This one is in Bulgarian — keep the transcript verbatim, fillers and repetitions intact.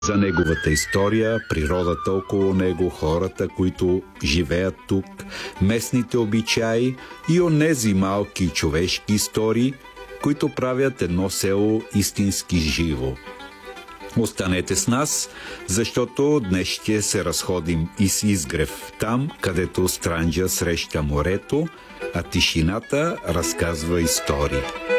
За неговата история, природата около него, хората, които живеят тук, местните обичаи и онези малки човешки истории, които правят едно село истински живо. Останете с нас, защото днес ще се разходим из Изгрев, там, където Странджа среща морето, а тишината разказва истории.